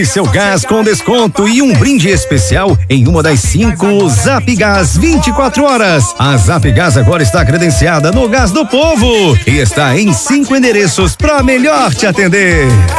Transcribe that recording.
Seu gás com desconto e um brinde especial em uma das 5 Zap Gás 24 horas. A Zap Gás agora está credenciada no Gás do Povo e está em 5 endereços para melhor te atender.